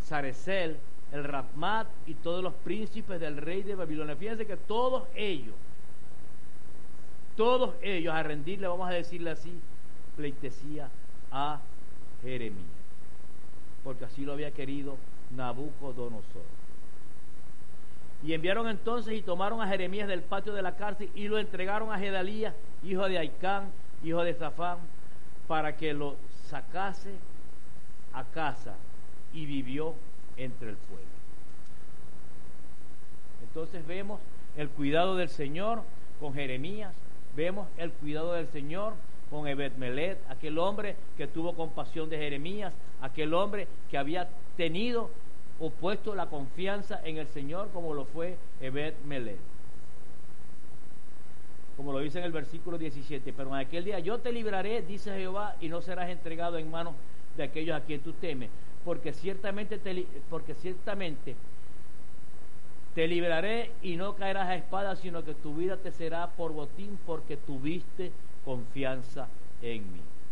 Sarecer, el Rapmat y todos los príncipes del rey de Babilonia. Fíjense que todos ellos a rendirle, vamos a decirle así, pleitesía a Jeremías, porque así lo había querido Nabucodonosor. Y enviaron entonces y tomaron a Jeremías del patio de la cárcel y lo entregaron a Gedalías, hijo de Ahicam, hijo de Safán, para que lo sacase a casa, y vivió entre el pueblo. Entonces vemos el cuidado del Señor con Jeremías, vemos el cuidado del Señor con Ebed-Melech, aquel hombre que tuvo compasión de Jeremías, aquel hombre que había tenido o puesto la confianza en el Señor, como lo fue Ebed-Melech. Como lo dice en el versículo 17, pero en aquel día yo te libraré, dice Jehová, y no serás entregado en manos de aquellos a quien tú temes, porque ciertamente te libraré y no caerás a espada, sino que tu vida te será por botín, porque tuviste confianza en mí.